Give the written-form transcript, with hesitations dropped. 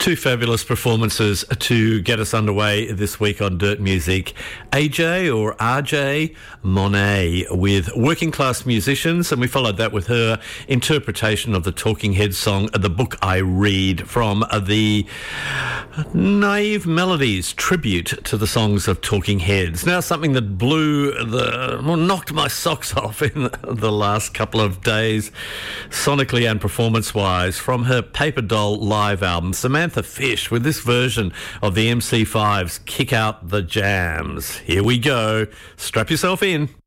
Two fabulous performances to get us underway this week on Dirt Music. AJ or RJ Monet with Working Class Musicians, and we followed that with her interpretation of the Talking Heads song The Book I Read from the Naive Melodies tribute to the songs of Talking Heads. Now something that knocked my socks off in the last couple of days, sonically and performance-wise, from her Paper Doll live album, Samantha Fish with this version of the MC5's Kick Out the Jams. Here we go. Strap yourself in.